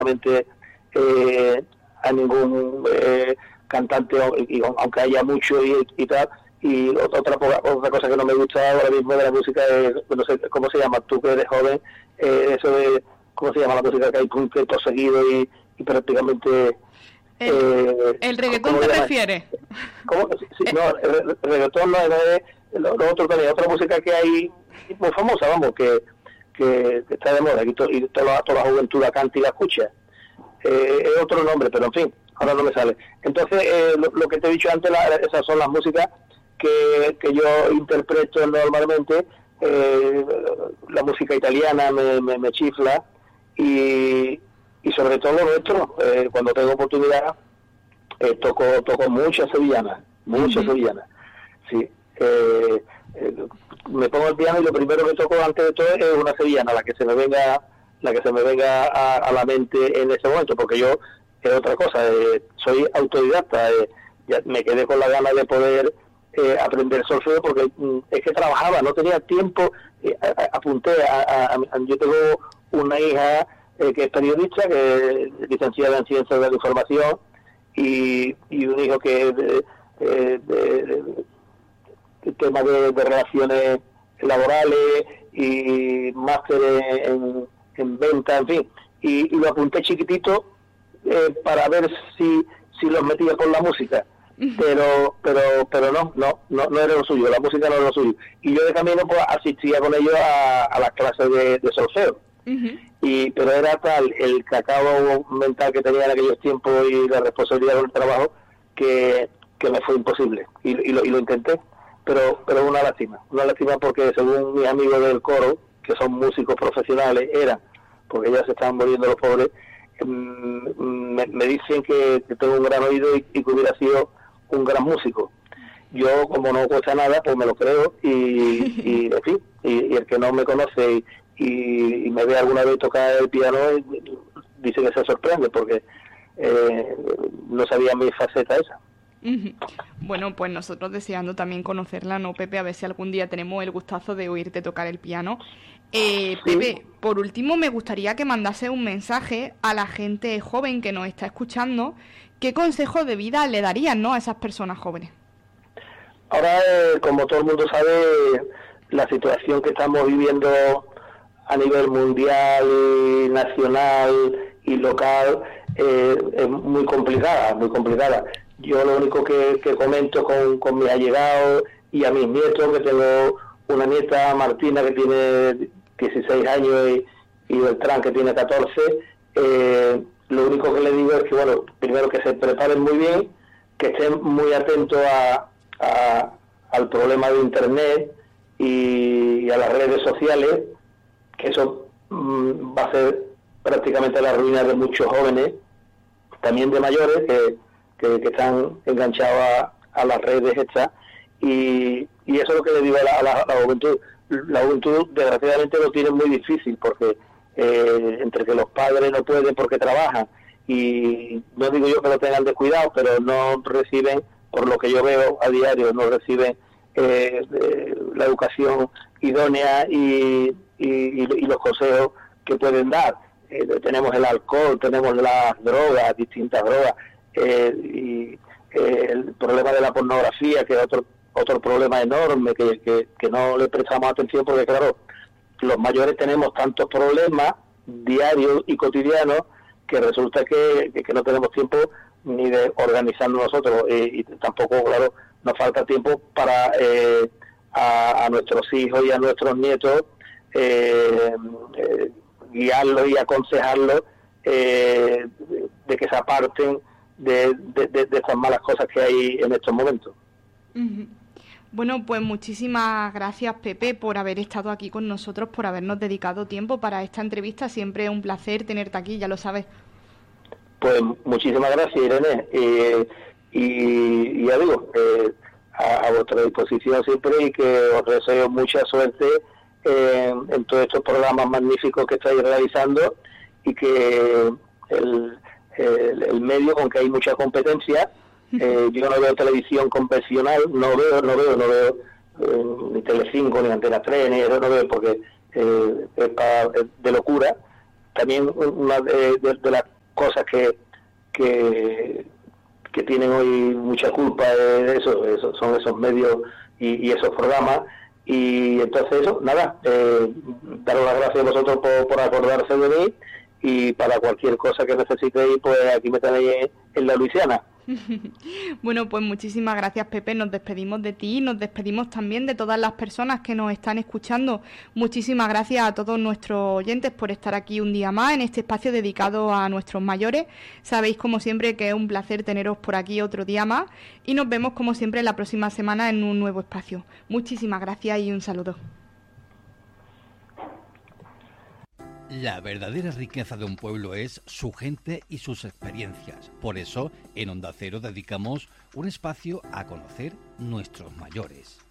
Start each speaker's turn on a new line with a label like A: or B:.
A: prácticamente a ningún cantante, aunque haya mucho y tal. Y otra cosa que no me gusta ahora mismo de la música es, no sé cómo se llama, tú que eres joven, eso de, ¿cómo se llama la música que hay punto seguido y prácticamente...
B: ¿El reggaetón te refieres?
A: ¿Cómo? Sí, no, el reggaetón no es lo otro también, otra música que hay muy famosa, vamos, que está de moda y toda la juventud la canta y la escucha. Es otro nombre, pero en fin, ahora no me sale. Entonces, lo que te he dicho antes, esas son las músicas que yo interpreto normalmente. La música italiana me chifla y sobre todo lo nuestro, cuando tengo oportunidad, toco muchas sevillanas, sí. Me pongo el piano y lo primero que toco antes de todo es una sevillana, la que se me venga a la mente en ese momento, porque yo es otra cosa, soy autodidacta, ya me quedé con la gana de poder aprender solfeo porque es que trabajaba, no tenía tiempo, apunté yo tengo una hija que es periodista, que es licenciada en Ciencias de la Información, y un hijo que es de temas de relaciones laborales y máster en venta, en fin, y lo apunté chiquitito para ver si los metía por la música, pero no era lo suyo, la música no era lo suyo, y yo de camino pues asistía con ellos a las clases de solfeo. Pero era tal el cacao mental que tenía en aquellos tiempos y la responsabilidad del trabajo que me fue imposible y lo intenté, pero una lástima porque según mis amigos del coro, que son músicos profesionales, porque ya se estaban muriendo los pobres, me dicen que tengo un gran oído y que hubiera sido un gran músico. Yo, como no cuesta nada, pues me lo creo y en fin, y el que no me conoce y me ve alguna vez tocar el piano dice que se sorprende porque no sabía mi faceta esa.
B: Bueno, pues nosotros deseando también conocerla, ¿no, Pepe? A ver si algún día tenemos el gustazo de oírte tocar el piano.
A: Sí.
B: Pepe, por último me gustaría que mandase un mensaje a la gente joven que nos está escuchando. ¿Qué consejo de vida le darían, ¿no?, a esas personas jóvenes?
A: Ahora, como todo el mundo sabe, la situación que estamos viviendo a nivel mundial, nacional y local es muy complicada. Yo lo único que comento con mis allegados y a mis nietos, que tengo una nieta, Martina, que tiene 16 años y Beltrán, que tiene 14, lo único que le digo es que, bueno, primero que se preparen muy bien, que estén muy atentos al problema de Internet y a las redes sociales, que eso va a ser prácticamente la ruina de muchos jóvenes, también de mayores, que están enganchados a las redes estas, y eso es lo que le digo a la juventud. La juventud desgraciadamente lo tiene muy difícil, porque entre que los padres no pueden porque trabajan, y no digo yo que lo tengan descuidado, pero no reciben, por lo que yo veo a diario, no reciben la educación idónea y los consejos que pueden dar. Tenemos el alcohol, tenemos las drogas, distintas drogas, y el problema de la pornografía, que es otro problema enorme que no le prestamos atención, porque claro, los mayores tenemos tantos problemas diarios y cotidianos que resulta que no tenemos tiempo ni de organizarnos nosotros, y tampoco, claro, nos falta tiempo para a nuestros hijos y a nuestros nietos guiarlos y aconsejarlos de que se aparten de estas malas cosas que hay en estos momentos.
B: Bueno, pues muchísimas gracias, Pepe, por haber estado aquí con nosotros, por habernos dedicado tiempo para esta entrevista. Siempre es un placer tenerte aquí, ya lo sabes.
A: Pues muchísimas gracias, Irene, y ya digo, a vuestra disposición siempre, y que os deseo mucha suerte en todos estos programas magníficos que estáis realizando, y que el medio, con que hay mucha competencia, yo no veo televisión convencional, no veo ni Telecinco, ni Antena 3, ni eso no veo, porque es de locura, también una de las cosas que tienen hoy mucha culpa de eso son esos medios y esos programas. Y entonces eso, nada, daros las gracias a vosotros por acordarse de mí, y para cualquier cosa que necesitéis, pues aquí me tenéis en la Luisiana.
B: Bueno, pues muchísimas gracias, Pepe. Nos despedimos de ti, nos despedimos también de todas las personas que nos están escuchando. Muchísimas gracias a todos nuestros oyentes por estar aquí un día más en este espacio dedicado a nuestros mayores. Sabéis, como siempre, que es un placer teneros por aquí otro día más, y nos vemos como siempre la próxima semana en un nuevo espacio. Muchísimas gracias y un saludo.
C: La verdadera riqueza de un pueblo es su gente y sus experiencias. Por eso, en Onda Cero dedicamos un espacio a conocer nuestros mayores.